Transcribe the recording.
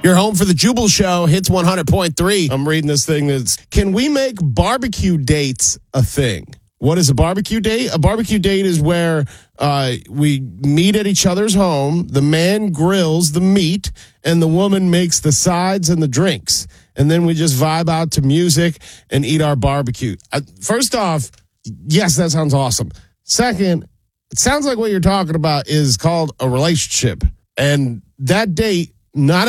You're home for the Jubal Show, Hits 100.3. I'm reading this thing that's, can we make barbecue dates a thing? What is a barbecue date? A barbecue date is where we meet at each other's home, the man grills the meat, and the woman makes the sides and the drinks. And then we just vibe out to music and eat our barbecue. First off, yes, that sounds awesome. Second, it sounds like what you're talking about is called a relationship. And that date, not